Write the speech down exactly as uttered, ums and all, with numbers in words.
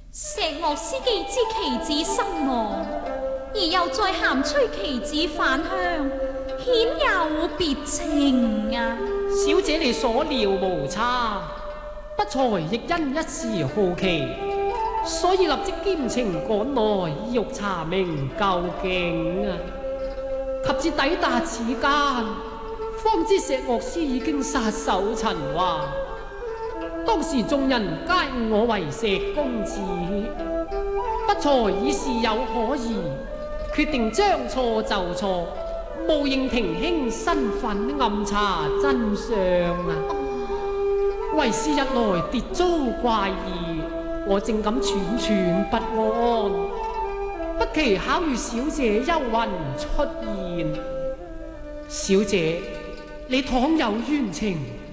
石岳司既知其子身亡，而又再咸催其子返鄉，顯有別情啊！ 小姐你所料無差，不才亦因一時好奇，所以立即兼程趕來，意欲查明究竟啊！及至抵達此間，方知石岳司已經撒手塵寰。當時眾人皆誤我為石公子，不才已事有可疑，決定將錯就錯，務認廷卿身份，暗查真相啊！為是日來跌遭怪異，我正感惴惴不安，不期巧遇小姐幽魂出現。小姐，你倘有冤情，